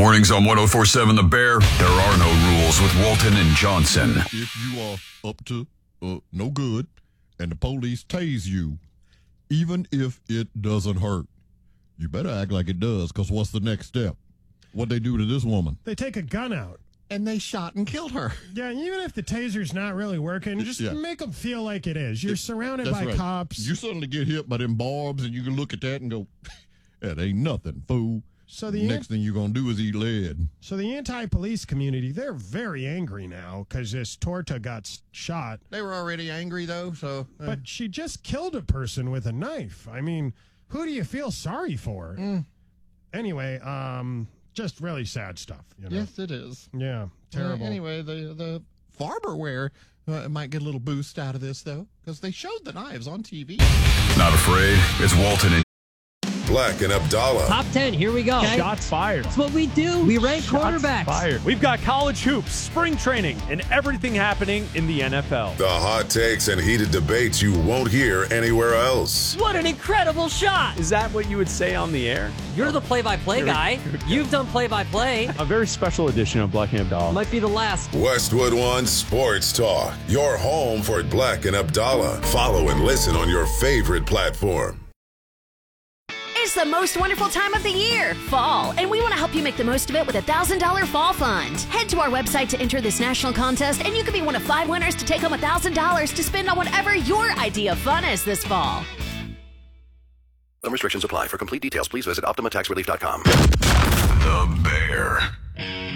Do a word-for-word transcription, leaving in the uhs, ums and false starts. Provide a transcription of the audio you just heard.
Mornings on one oh four point seven The Bear. There are no rules with Walton and Johnson. If you are up to uh, no good and the police tase you, even if it doesn't hurt, you better act like it does, because what's the next step? What'd they do to this woman? They take a gun out. And they shot and killed her. Yeah, even if the taser's not really working, just Yeah. make them feel like it is. You're surrounded That's by right. cops. You suddenly get hit by them barbs, and you can look at that and go, that ain't nothing, fool. So the next thing you're going to do is eat lead. So the anti-police community, they're very angry now because this Torta got s- shot. They were already angry, though, so... Uh, But she just killed a person with a knife. I mean, who do you feel sorry for? Mm. Anyway, um, just really sad stuff. You know? Yes, it is. Yeah, terrible. Uh, anyway, the, the Farberware uh, might get a little boost out of this, though, because they showed the knives on T V. Not afraid. It's Walton and Black and Abdallah. Top ten, here we go. Okay? Shots fired. That's what we do. We rank Shots quarterbacks. fired. We've got college hoops, spring training, and everything happening in the N F L. The hot takes and heated debates you won't hear anywhere else. What an incredible shot. Is that what you would say on the air? You're the play-by-play Here we- guy. here we go. You've done play-by-play. A very special edition of Black and Abdallah. Might be the last. Westwood One Sports Talk. Your home for Black and Abdallah. Follow and listen on your favorite platform. It's the most wonderful time of the year, fall, and we want to help you make the most of it with a one thousand dollars Fall Fund. Head to our website to enter this national contest, and you could be one of five winners to take home one thousand dollars to spend on whatever your idea of fun is this fall. Some restrictions apply. For complete details, please visit Optima Tax Relief dot com. The Bear.